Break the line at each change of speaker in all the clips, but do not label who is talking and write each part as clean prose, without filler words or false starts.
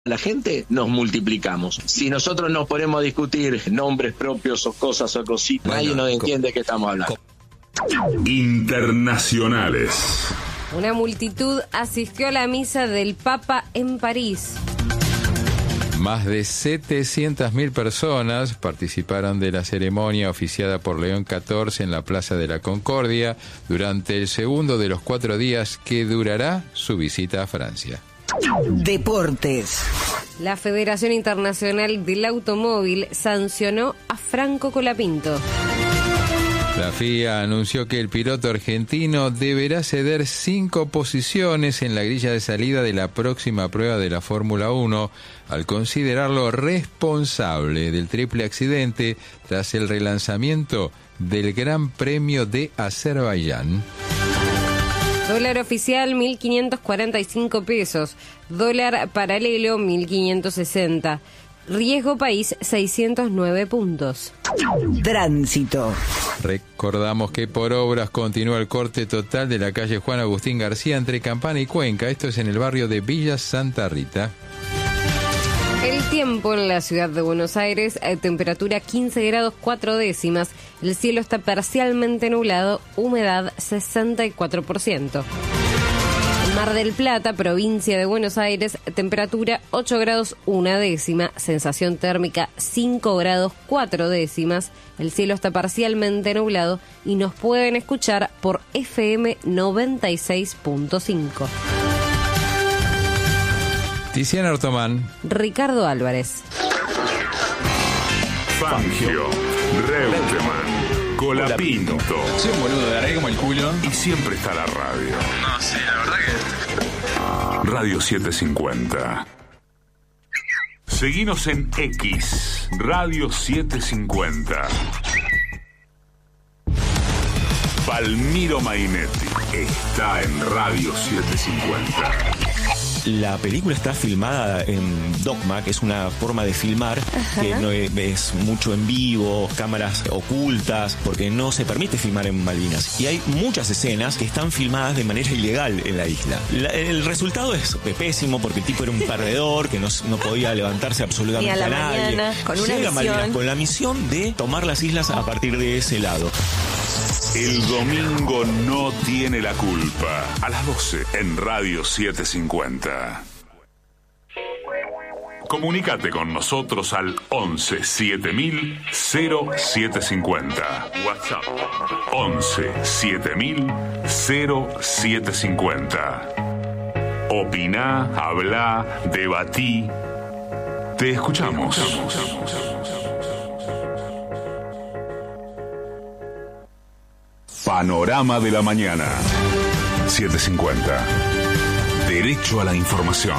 la gente, nos multiplicamos. Si nosotros nos ponemos a discutir nombres propios o cosas o cositas, nadie nos entiende de qué estamos hablando.
Internacionales.
Una multitud asistió a la misa del Papa en París.
Más de 700.000 personas participaron de la ceremonia oficiada por León XIV en la Plaza de la Concordia durante el segundo de los 4 días que durará su visita a Francia.
Deportes.
La Federación Internacional del Automóvil sancionó a Franco Colapinto.
La FIA anunció que el piloto argentino deberá ceder 5 posiciones en la grilla de salida de la próxima prueba de la Fórmula 1 al considerarlo responsable del triple accidente tras el relanzamiento del Gran Premio de Azerbaiyán.
Dólar oficial 1.545 pesos, dólar paralelo 1.560. Riesgo país 609 puntos.
Tránsito.
Recordamos que por obras continúa el corte total de la calle Juan Agustín García entre Campana y Cuenca. Esto es en el barrio de Villa Santa Rita.
El tiempo en la ciudad de Buenos Aires, temperatura 15 grados 4 décimas. El cielo está parcialmente nublado, humedad 64%. Mar del Plata, provincia de Buenos Aires, temperatura 8 grados 1 décima, sensación térmica 5 grados 4 décimas, el cielo está parcialmente nublado y nos pueden escuchar por FM 96.5.
Tiziana Ortomán.
Ricardo Álvarez.
Fangio, Reutemann, Colapinto.
Soy un boludo, largué como el culo.
Y siempre está la radio.
No, sí, la verdad que...
Radio 750. Seguinos en X, Radio 750. Palmiro Mainetti está en Radio 750.
La película está filmada en Dogma, que es una forma de filmar que no es mucho en vivo, cámaras ocultas, porque no se permite filmar en Malvinas. Y hay muchas escenas que están filmadas de manera ilegal en la isla. El resultado es pésimo porque el tipo era un perdedor, que no podía levantarse absolutamente a nadie.
Con una
Llega a Malvinas
misión.
con la misión de tomar las islas a partir de ese lado.
El domingo no tiene la culpa. A las 12 en Radio 750. Comunícate con nosotros al 11 7000 0750. WhatsApp 11 7000 0750. Opiná, habla, debatí. Te escuchamos. Panorama de la mañana. 750. Derecho a la información.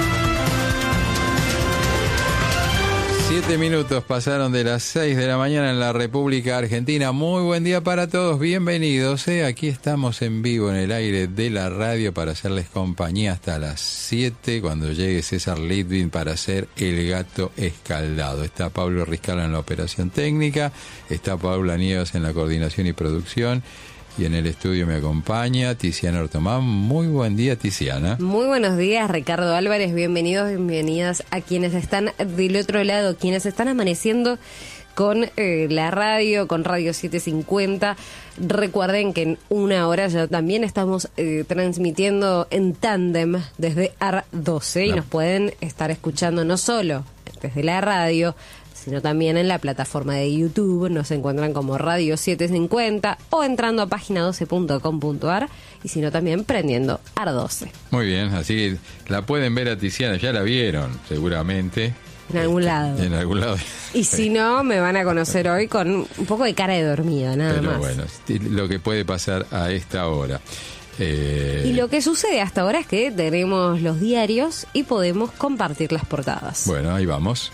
7 minutos pasaron de las 6 de la mañana en la República Argentina. Muy buen día para todos, bienvenidos. Aquí estamos en vivo en el aire de la radio para hacerles compañía hasta las 7, cuando llegue César Litvin para hacer El Gato Escaldado. Está Pablo Riscala en la operación técnica, está Paula Nieves en la coordinación y producción. Y en el estudio me acompaña Tiziana Ortomán. Muy buen día, Tiziana.
Muy buenos días, Ricardo Álvarez. Bienvenidos, bienvenidas a quienes están del otro lado, quienes están amaneciendo con la radio, con Radio 750. Recuerden que en una hora ya también estamos transmitiendo en tándem desde AR12 y nos pueden estar escuchando no solo desde la radio, sino también en la plataforma de YouTube. Nos encuentran como Radio 750 o entrando a página12.com.ar y sino también prendiendo AR12.
Muy bien, así la pueden ver a Tiziana, ya la vieron seguramente.
En algún lado.
En algún lado.
Y si no, me van a conocer hoy con un poco de cara de dormida, nada
Pero
más.
bueno, lo que puede pasar a esta hora.
Y lo que sucede hasta ahora es que tenemos los diarios y podemos compartir las portadas.
Bueno, ahí vamos.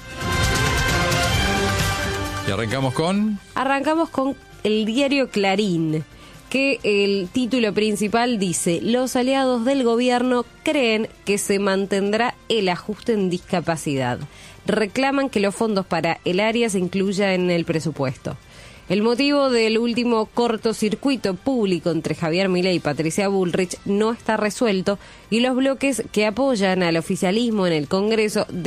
¿Y arrancamos con?
Arrancamos con el diario Clarín, que el título principal dice: los aliados del gobierno creen que se mantendrá el ajuste en discapacidad. Reclaman que los fondos para el área se incluyan en el presupuesto. El motivo del último cortocircuito público entre Javier Milei y Patricia Bullrich no está resuelto y los bloques que apoyan al oficialismo en el Congreso